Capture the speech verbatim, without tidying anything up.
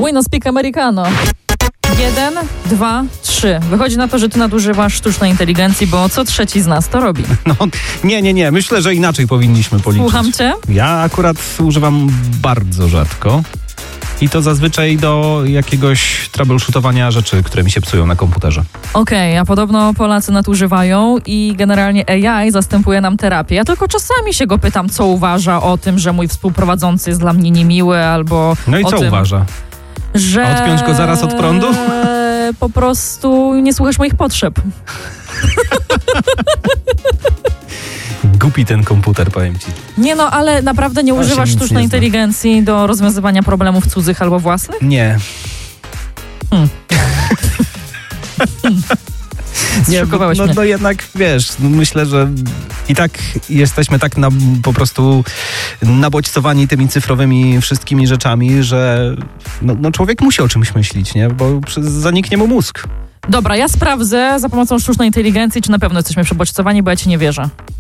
Mój no speak americano. Jeden, dwa, trzy. Wychodzi na to, że ty nadużywasz sztucznej inteligencji, bo co trzeci z nas to robi. No, nie, nie, nie. Myślę, że inaczej powinniśmy policzyć. Słucham cię? Ja akurat używam bardzo rzadko. I to zazwyczaj do jakiegoś troubleshootowania rzeczy, które mi się psują na komputerze. Okej, okay, a podobno Polacy nadużywają i generalnie A I zastępuje nam terapię. Ja tylko czasami się go pytam, co uważa o tym, że mój współprowadzący jest dla mnie niemiły, albo No i o co tym, uważa? że... A odpiąć go zaraz od prądu? Po prostu nie słuchasz moich potrzeb. Głupi ten komputer, powiem ci. Nie no, ale naprawdę nie To się używasz nic sztucznej nie zna. inteligencji do rozwiązywania problemów cudzych albo własnych? Nie. Hmm. Nie, bo, Zszokowałeś no, mnie. no jednak, wiesz, no myślę, że i tak jesteśmy tak na, po prostu nabodźcowani tymi cyfrowymi wszystkimi rzeczami, że no, no człowiek musi o czymś myśleć, nie? Bo przez- zaniknie mu mózg. Dobra, ja sprawdzę za pomocą sztucznej inteligencji, czy na pewno jesteśmy przebodźcowani, bo ja ci nie wierzę.